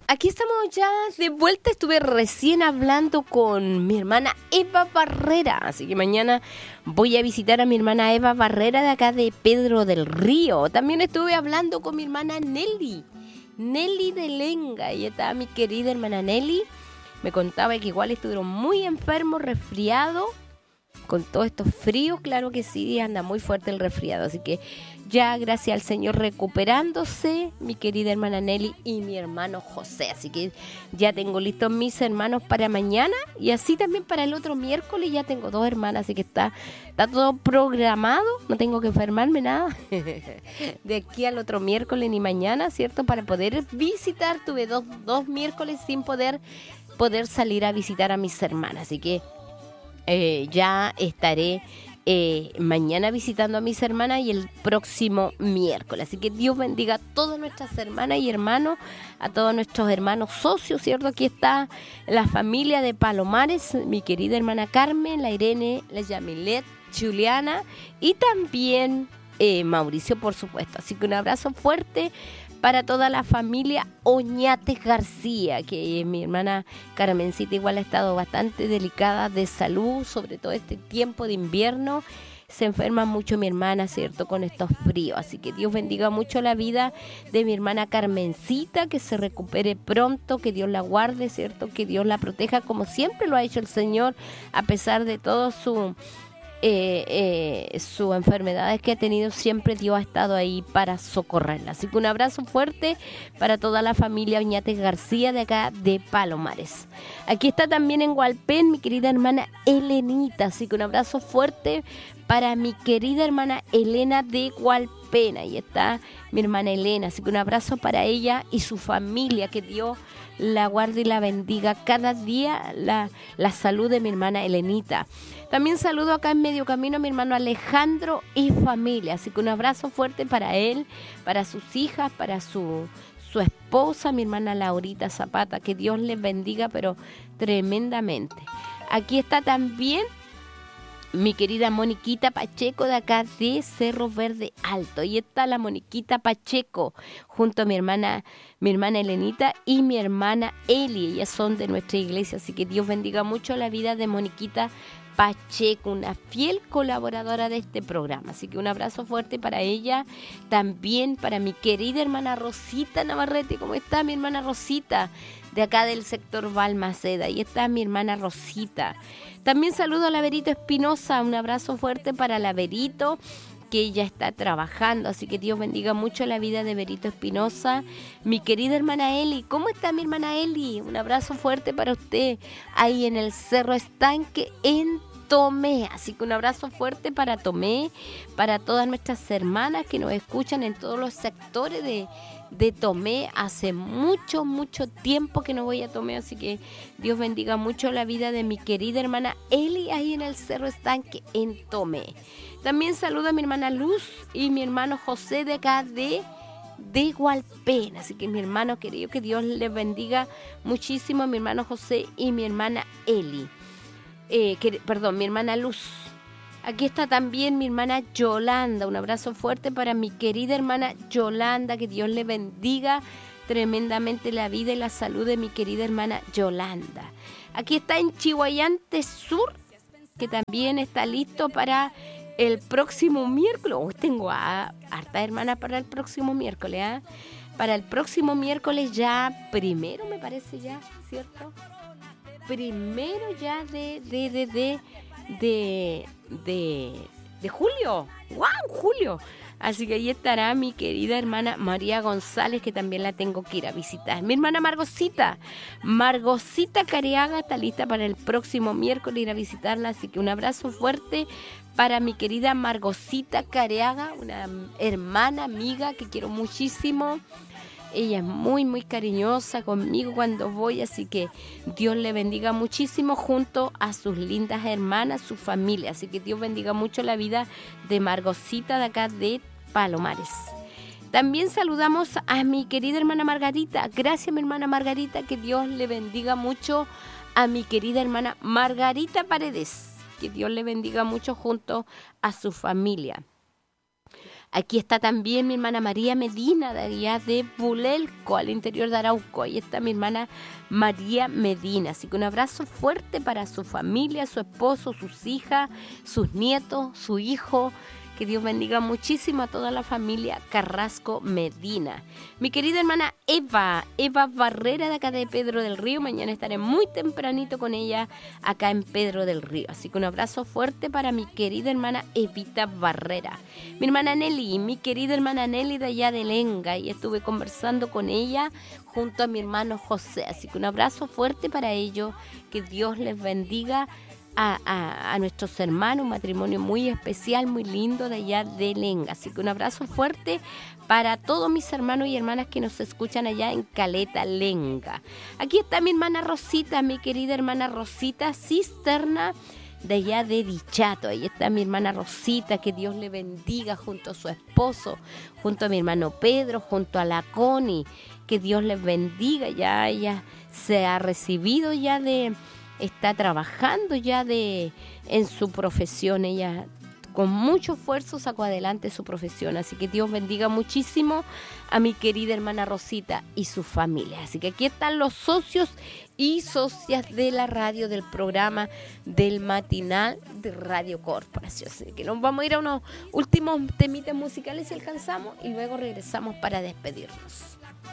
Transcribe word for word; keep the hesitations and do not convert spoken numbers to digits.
Aquí estamos ya de vuelta. Estuve recién hablando con mi hermana Eva Barrera, así que mañana voy a visitar a mi hermana Eva Barrera de acá de Pedro del Río. También estuve hablando con mi hermana Nelly, Nelly de Lenga, y estaba mi querida hermana Nelly. Me contaba que igual estuvieron muy enfermos, resfriados, con todos estos fríos. Claro que sí, anda muy fuerte el resfriado, así que ya gracias al Señor recuperándose mi querida hermana Nelly y mi hermano José. Así que ya tengo listos mis hermanos para mañana y así también para el otro miércoles. Ya tengo dos hermanas, así que está, está todo programado, no tengo que enfermarme nada de aquí al otro miércoles ni mañana, ¿cierto? Para poder visitar, tuve dos, dos miércoles sin poder, poder salir a visitar a mis hermanas, así que eh, ya estaré Eh, mañana visitando a mis hermanas y el próximo miércoles. Así que Dios bendiga a todas nuestras hermanas y hermanos, a todos nuestros hermanos socios, ¿cierto? Aquí está la familia de Palomares, mi querida hermana Carmen, la Irene, la Yamilet, Juliana y también eh, Mauricio, por supuesto. Así que un abrazo fuerte para toda la familia Oñates García, que mi hermana Carmencita igual ha estado bastante delicada de salud, sobre todo este tiempo de invierno. Se enferma mucho mi hermana, ¿cierto?, con estos fríos. Así que Dios bendiga mucho la vida de mi hermana Carmencita, que se recupere pronto, que Dios la guarde, ¿cierto?, que Dios la proteja, como siempre lo ha hecho el Señor, a pesar de todo su... Eh, eh, sus enfermedades que ha tenido, siempre Dios ha estado ahí para socorrerla. Así que un abrazo fuerte para toda la familia Oñates García de acá de Palomares. Aquí está también en Hualpén mi querida hermana Elenita, así que un abrazo fuerte para mi querida hermana Elena de Hualpén. Ahí está mi hermana Elena, así que un abrazo para ella y su familia, que Dios la guarde y la bendiga cada día, la, la salud de mi hermana Elenita. También saludo acá en Medio Camino a mi hermano Alejandro y familia, así que un abrazo fuerte para él, para sus hijas, para su, su esposa, mi hermana Laurita Zapata, que Dios les bendiga pero tremendamente. Aquí está también mi querida Moniquita Pacheco de acá de Cerro Verde Alto. Y está la Moniquita Pacheco junto a mi hermana, mi hermana Elenita y mi hermana Eli. Ellas son de nuestra iglesia, así que Dios bendiga mucho la vida de Moniquita Pacheco, una fiel colaboradora de este programa. Así que un abrazo fuerte para ella, también para mi querida hermana Rosita Navarrete. ¿Cómo está mi hermana Rosita? De acá del sector Balmaceda. Y está mi hermana Rosita. También saludo a la Verito Espinosa, un abrazo fuerte para la Verito, que ella está trabajando, así que Dios bendiga mucho la vida de Verito Espinosa. Mi querida hermana Eli, ¿cómo está mi hermana Eli? Un abrazo fuerte para usted ahí en el Cerro Estanque en Tomé, así que un abrazo fuerte para Tomé, para todas nuestras hermanas que nos escuchan en todos los sectores de, de Tomé. Hace mucho, mucho tiempo que no voy a Tomé, así que Dios bendiga mucho la vida de mi querida hermana Eli ahí en el Cerro Estanque en Tomé. También saludo a mi hermana Luz y mi hermano José de acá de, de Hualpén, así que mi hermano querido, que Dios les bendiga muchísimo a mi hermano José y mi hermana Eli. Eh, que, perdón, mi hermana Luz. Aquí está también mi hermana Yolanda. Un abrazo fuerte para mi querida hermana Yolanda. Que Dios le bendiga tremendamente la vida y la salud de mi querida hermana Yolanda. Aquí está en Chihuayante Sur, que también está listo para el próximo miércoles. Hoy tengo a harta hermana para el próximo miércoles. ¿eh? Para el próximo miércoles ya primero, me parece ya, ¿cierto? Primero ya de de de de de, de, de julio. ¡Wow! Julio. Así que ahí estará mi querida hermana María González, que también la tengo que ir a visitar. Mi hermana Margosita, Margosita Cariaga está lista para el próximo miércoles ir a visitarla. Así que un abrazo fuerte para mi querida Margosita Cariaga, una hermana, amiga que quiero muchísimo. Ella es muy, muy cariñosa conmigo cuando voy, así que Dios le bendiga muchísimo junto a sus lindas hermanas, su familia. Así que Dios bendiga mucho la vida de Margosita de acá de Palomares. También saludamos a mi querida hermana Margarita. Gracias, mi hermana Margarita, que Dios le bendiga mucho a mi querida hermana Margarita Paredes. Que Dios le bendiga mucho junto a su familia. Aquí está también mi hermana María Medina, de allá de Bulelco, al interior de Arauco. Ahí está mi hermana María Medina. Así que un abrazo fuerte para su familia, su esposo, sus hijas, sus nietos, su hijo. Que Dios bendiga muchísimo a toda la familia Carrasco Medina. Mi querida hermana Eva, Eva Barrera de acá de Pedro del Río. Mañana estaré muy tempranito con ella acá en Pedro del Río. Así que un abrazo fuerte para mi querida hermana Evita Barrera. Mi hermana Nelly, mi querida hermana Nelly de allá de Lenga. Y estuve conversando con ella junto a mi hermano José. Así que un abrazo fuerte para ellos. Que Dios les bendiga. A, a, a nuestros hermanos, un matrimonio muy especial, muy lindo de allá de Lenga. Así que un abrazo fuerte para todos mis hermanos y hermanas que nos escuchan allá en Caleta, Lenga. Aquí está mi hermana Rosita, mi querida hermana Rosita Cisterna, de allá de Dichato. Ahí está mi hermana Rosita, que Dios le bendiga, junto a su esposo, junto a mi hermano Pedro, junto a la Connie, que Dios les bendiga. Ya ella se ha recibido ya de... Está trabajando ya de en su profesión. Ella con mucho esfuerzo sacó adelante su profesión. Así que Dios bendiga muchísimo a mi querida hermana Rosita y su familia. Así que aquí están los socios y socias de la radio, del programa del matinal de Radio Corporación. Así que nos vamos a ir a unos últimos temitas musicales si alcanzamos y luego regresamos para despedirnos.